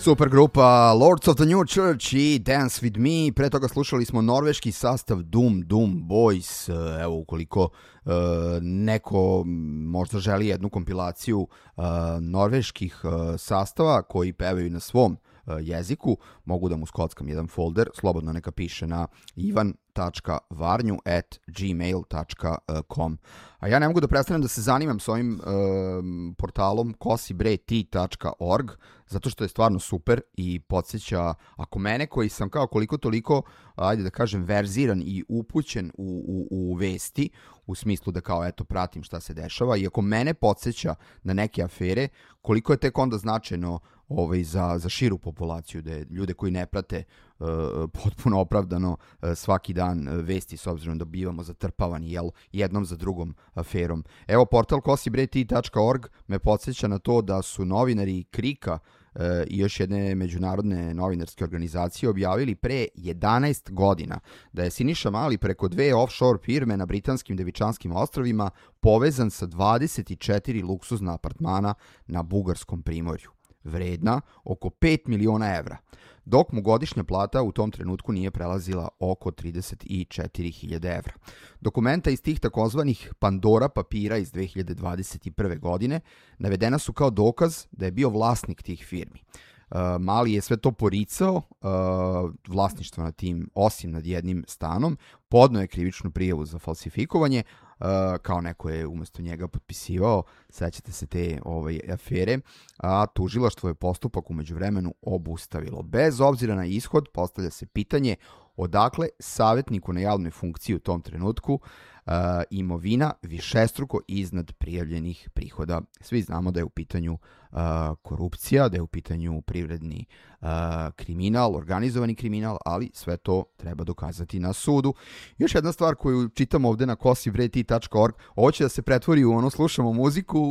Super grupa Lords of the New Church i Dance With Me. Pre toga slušali smo norveški sastav Doom Boys. Evo, ukoliko neko možda želi jednu kompilaciju norveških sastava koji pevaju na svom jeziku, mogu da mu skockam jedan folder, slobodno neka piše na ivan.varnju@gmail.com. A ja ne mogu da prestanem da se zanimam s ovim portalom kosibreti.org, zato što je stvarno super i podsjeća, ako mene koji sam kao koliko toliko, ajde da kažem, verziran i upućen u vesti, u smislu da kao eto pratim šta se dešava, i ako mene podsjeća na neke afere, koliko je tek onda značajno za širu populaciju, da je ljude koji ne prate potpuno opravdano svaki dan vesti, s obzirom da bivamo zatrpavani jednom za drugom aferom. Evo, portal kosibreti.org me podsjeća na to da su novinari Krika i još jedne međunarodne novinarske organizacije objavili pre 11 godina da je Siniša Mali preko 2 offshore firme na britanskim Devičanskim ostrvima povezan sa 24 luksuzna apartmana na bugarskom primorju, vredna oko 5 miliona evra, dok mu godišnja plata u tom trenutku nije prelazila oko 34.000 evra. Dokumenta iz tih takozvanih Pandora papira iz 2021. godine navedena su kao dokaz da je bio vlasnik tih firmi. Mali je sve to poricao, vlasništvo nad tim, osim nad jednim stanom, podneo je krivičnu prijavu za falsifikovanje, kao neko je umjesto njega potpisivao, sećate se te afere, a tužilaštvo je postupak u međuvremenu obustavilo. Bez obzira na ishod, postavlja se pitanje odakle savjetniku na javnoj funkciji u tom trenutku imovina višestruko iznad prijavljenih prihoda. Svi znamo da je u pitanju korupcija, da je u pitanju privredni kriminal, organizovani kriminal, ali sve to treba dokazati na sudu. Još jedna stvar koju čitam ovde na kosibreti.org, ovo će da se pretvori u slušamo muziku